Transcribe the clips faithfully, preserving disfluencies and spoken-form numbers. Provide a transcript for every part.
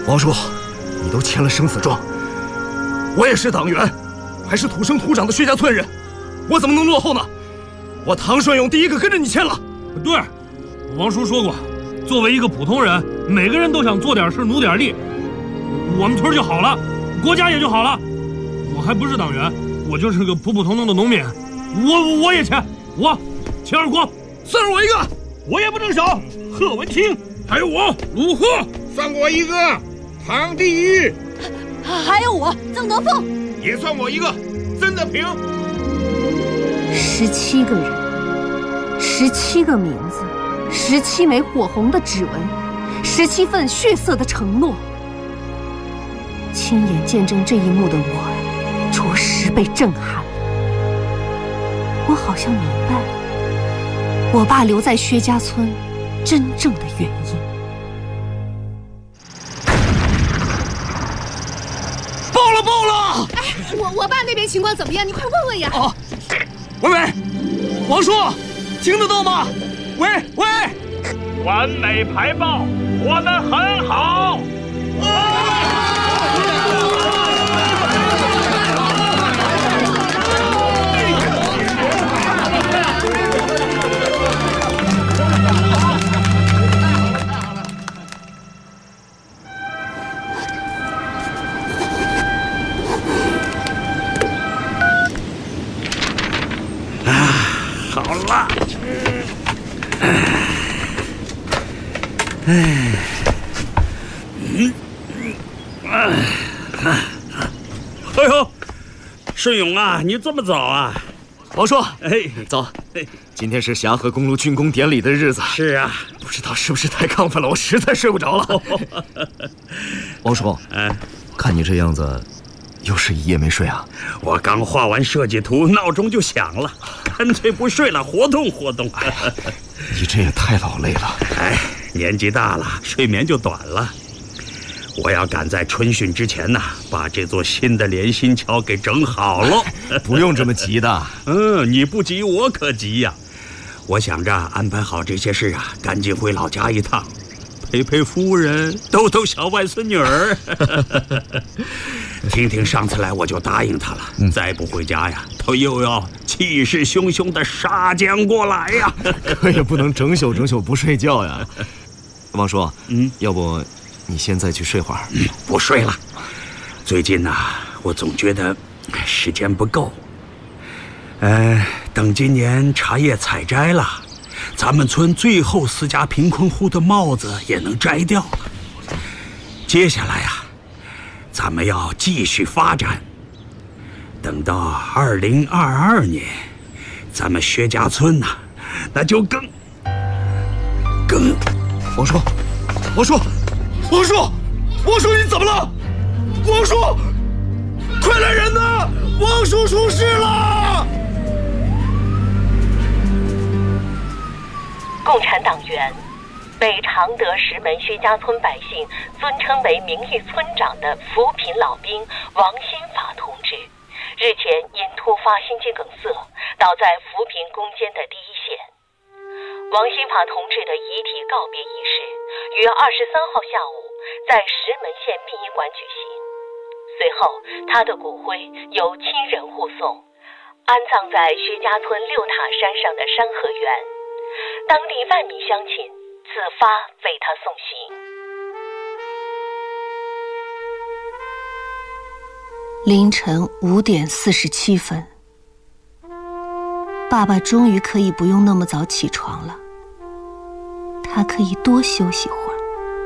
王叔，你都签了生死状，我也是党员，还是土生土长的薛家村人，我怎么能落后呢？我唐顺勇第一个跟着你签了。 对，王叔说过，作为一个普通人，每个人都想做点事，努点力，我们村就好了，国家也就好了。我还不是党员，我就是个普普通通的农民，我我也签，我钱二国， 算是我一个， 我也不能少。贺文清，还有我鲁贺， 算我一个。唐地狱， 还有我曾德凤， 也算我一个。曾德平， 十七个人，十七个名字，十七枚火红的指纹，十七份血色的承诺。亲眼见证这一幕的我，着实被震撼了。我好像明白了，我爸留在薛家村真正的原因。 报了，报了！ 哎，我我爸那边情况怎么样？你快问问呀！ 哦，喂喂，王叔，听得到吗？喂喂， 完美排报，我们很好。 好了，哎，嗯，哎呦，顺勇啊，你这么早啊？ 王叔， 哎， 走，今天是霞河公路竣工典礼的日子。 是啊， 不知道是不是太亢奋了，我实在睡不着了。王叔， 哎， 看你这样子，又是一夜没睡啊？ 我刚画完设计图，闹钟就响了，干脆不睡了，活动活动。 哎，你这也太劳累了。 哎，年纪大了，睡眠就短了。我要赶在春汛之前呢，把这座新的联心桥给整好了。 不用这么急的。 嗯，你不急，我可急呀。我想着安排好这些事啊，赶紧回老家一趟，陪陪夫人，逗逗小外孙女儿。听听上次来我就答应他了，嗯、再不回家呀，他又要气势汹汹地杀将过来呀。 可也不能整宿整宿不睡觉呀。王叔，嗯，要不你先再去睡会儿？ 嗯、不睡了。最近呐、啊，我总觉得时间不够。呃，等今年茶叶采摘了，咱们村最后四家贫困户的帽子也能摘掉了。接下来啊，咱们要继续发展。等到二零二二年，咱们薛家村呐、啊，那就更更…… 王叔，王叔，王叔，王叔，你怎么了？王叔，快来人呐！王叔出事了！ 共产党员被常德石门薛家村百姓尊称为名誉村长的扶贫老兵王新法同志，日前因突发心肌梗塞倒在扶贫攻坚的第一线。王新法同志的遗体告别仪式于二十三号下午在石门县殡仪馆举行，随后他的骨灰由亲人护送，安葬在薛家村六塔山上的山河园。当地万名乡亲自发为他送行。 凌晨五点四十七分，爸爸终于可以不用那么早起床了，他可以多休息会儿。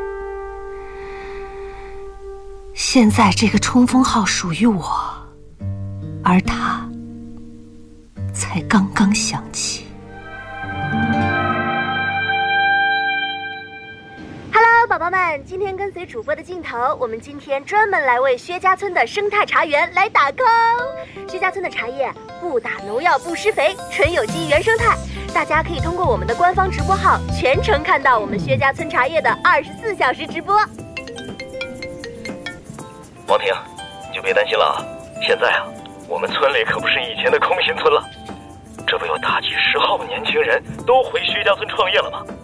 现在这个冲锋号属于我，而他才刚刚响起。 宝宝们，今天跟随主播的镜头，我们今天专门来为薛家村的生态茶园来打 call。薛家村的茶叶不打农药不施肥，纯有机原生态，大家可以通过我们的官方直播号全程看到我们薛家村茶叶的二十四小时直播。 王婷，你就别担心了啊！现在啊，我们村里可不是以前的空心村了，这不有大几十号年轻人都回薛家村创业了吗？